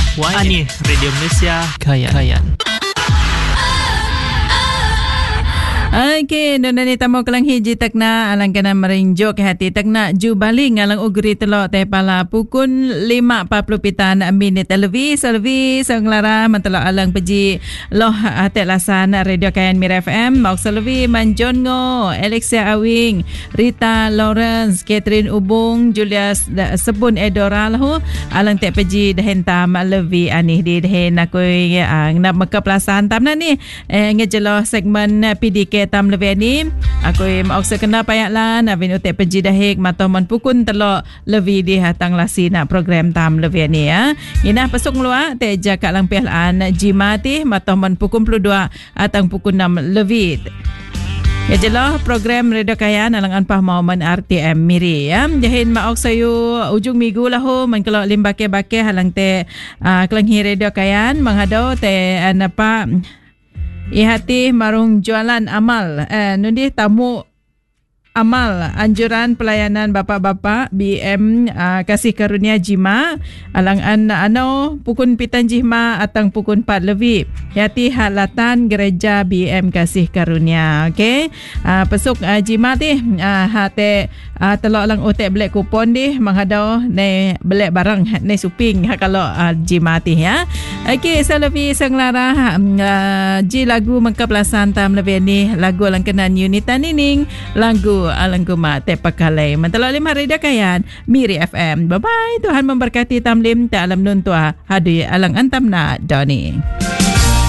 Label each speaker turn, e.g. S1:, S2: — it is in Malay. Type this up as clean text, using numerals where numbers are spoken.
S1: Ini Radio Malaysia Kayan.
S2: Okey, nona ni tamu kelang hiji takna alang kena merinjuk ke hati takna ju baling alang ugri telok teh pala pukun 5:40 pitan minit lebih senglara mentelok alang peji loh atek lasan Radio Kayan Mir FM mau selvi Manjon Ngo, Alexia Awing, Rita Lawrence, Catherine Ubung, Julius Sebun Edora lahu alang tek peji dehentam levi anih di dehen aku nak mekepelasan tamna ni ngejeloh segmen PDK tam lebih ni aku mau sekena payaklan avin utek penji dahik matomon pukun telok lebih di hatang lasi nak program tam lebih ni ya inah pesuk luar te jaka lang pialan jimati matomon pukun 22 atang pukun 6 lebih ya jelah program Radio Kayan alang anpah mauman RTM Miri ya jahin maok sayu ujung minggu lahu man kelok limbake-bake halang te kelenghi Radio Kayan menghadau te napa ihati marung jualan amal nundi tamu amal anjuran pelayanan bapa-bapa BM Kasih Karunia Jima alang pukun pitan jihma atang pukun 4 lebih ihati halatan gereja BM Kasih Karunia okey pesuk jima ti hate telok lang utek belek kupon di menghadau ne belek barang ne suping kalau jima ti ya okey selebi senglara ji lagu mengkepelasan tam lebih ni lagu alang kenan Unita Nining lagu alang kuma te pakalai mentelok 5 Radio Kayan Miri FM bye bye Tuhan memberkati tamlim ta alam nun tua hadi alang antamna Doni.